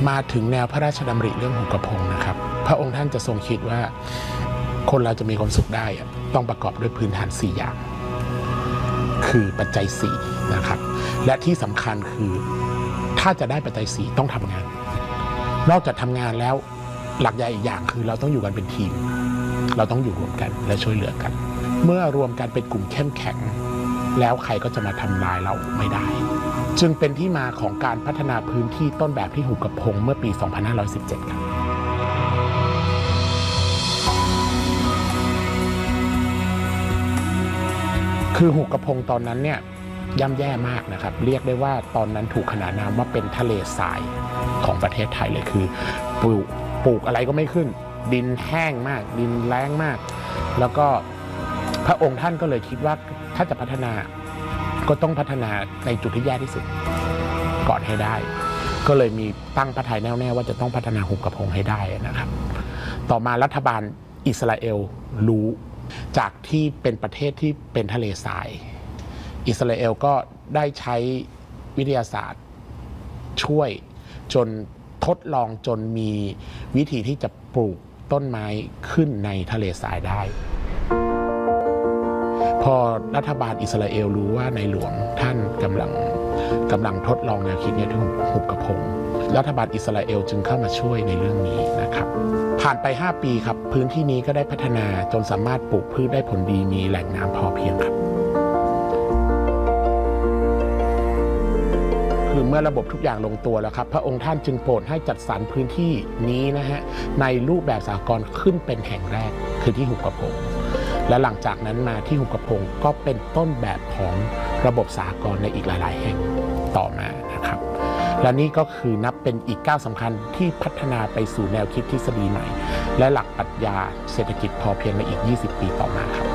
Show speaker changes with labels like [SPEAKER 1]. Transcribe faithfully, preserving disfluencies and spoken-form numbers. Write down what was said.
[SPEAKER 1] มาถึงแนวพระราชดำริเรื่องหุบกระพงนะครับพระองค์ท่านจะทรงคิดว่าคนเราจะมีความสุขได้ต้องประกอบด้วยพื้นฐานสี่อย่างคือปัจจัยสี่นะครับและที่สำคัญคือถ้าจะได้ปัจจัยสี่ต้องทำงานนอกจากทำงานแล้วหลักใหญ่อีกอย่างคือเราต้องอยู่กันเป็นทีมเราต้องอยู่รวมกันและช่วยเหลือกันเมื่อรวมกันเป็นกลุ่มเข้มแข็งแล้วใครก็จะมาทำลายเราไม่ได้จึงเป็นที่มาของการพัฒนาพื้นที่ต้นแบบที่หุบกระพงเมื่อปี สองพันห้าร้อยสิบเจ็ด ครับคือหุบกระพงตอนนั้นเนี่ยย่ำแย่มากนะครับเรียกได้ว่าตอนนั้นถูกขนานนามว่าเป็นทะเลทรายของประเทศไทยเลยคือปลูกปลูกอะไรก็ไม่ขึ้นดินแห้งมากดินแล้งมากแล้วก็พระองค์ท่านก็เลยคิดว่าถ้าจะพัฒนาก็ต้องพัฒนาในจุดที่แย่ที่สุดก่อนให้ได้ก็เลยมีตั้งพระทัยแน่วแน่ว่าจะต้องพัฒนาหุบกระพงให้ได้นะครับต่อมารัฐบาลอิสราเอลรู้จากที่เป็นประเทศที่เป็นทะเลทรายอิสราเอลก็ได้ใช้วิทยาศาสตร์ช่วยจนทดลองจนมีวิธีที่จะปลูกต้นไม้ขึ้นในทะเลทรายได้พอรัฐบาลอิสราเอลรู้ว่าในหลวงท่านกำลังกำลังทดลองแนวคิดนี้ที่หุบกระพงรัฐบาลอิสราเอลจึงเข้ามาช่วยในเรื่องนี้นะครับผ่านไปห้าปีครับพื้นที่นี้ก็ได้พัฒนาจนสามารถปลูกพืชได้ผลดีมีแหล่งน้ำพอเพียงครับคือเมื่อระบบทุกอย่างลงตัวแล้วครับพระองค์ท่านจึงโปรดให้จัดสรรพื้นที่นี้นะฮะในรูปแบบสหกรณ์ขึ้นเป็นแห่งแรกคือที่หุบกระพงและหลังจากนั้นมาที่หุบกระพงก็เป็นต้นแบบของระบบสหกรณ์ในอีกหลายๆแห่งต่อมานะครับและนี่ก็คือนับเป็นอีกก้าวสำคัญที่พัฒนาไปสู่แนวคิดทฤษฎีใหม่และหลักปรัชญาเศรษฐกิจพอเพียงในอีกยี่สิบปีต่อมาครับ